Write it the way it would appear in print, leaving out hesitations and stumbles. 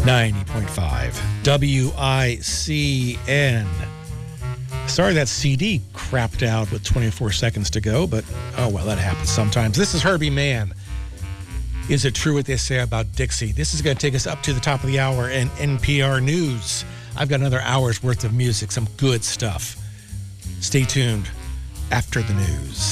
90.5 WICN. Sorry that CD crapped out with 24 seconds to go, but oh well, that happens sometimes. This is Herbie Mann. Is it true what they say about Dixie? This is going to take us up to the top of the hour in NPR News. I've got another hour's worth of music, some good stuff. Stay tuned after the news.